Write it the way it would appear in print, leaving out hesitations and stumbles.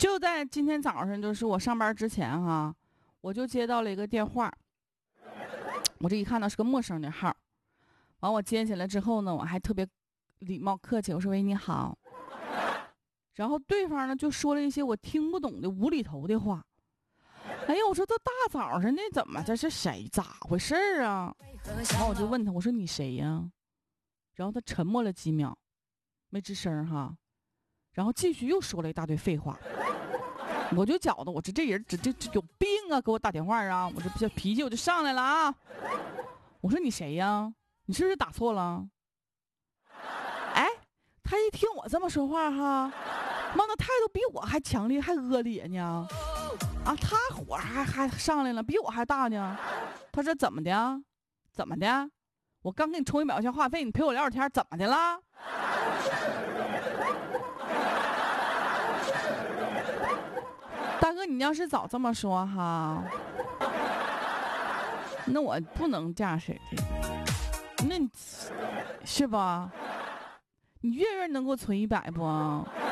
就在今天早上，就是我上班之前哈，我就接到了一个电话，我这一看到是个陌生的号，完我接起来之后呢，我还特别礼貌客气，我说喂你好，然后对方呢就说了一些我听不懂的无厘头的话。哎呀，我说这大早上的怎么这是谁咋回事啊？然后我就问他，我说你谁呀？然后他沉默了几秒，没吱声哈，然后继续又说了一大堆废话。我就觉得我这人这有病啊，给我打电话啊！我这脾气我就上来了啊！我说你谁呀？你是不是打错了？哎，他一听我这么说话哈，妈那态度比我还强烈还恶劣呢！啊，他火还上来了，比我还大呢。他说怎么的？怎么的？我刚给你充1秒钱话费，你陪我聊会天，怎么的啦？大哥，你要是早这么说哈，那我不能这样式的，那你是吧？你月能给我存100不？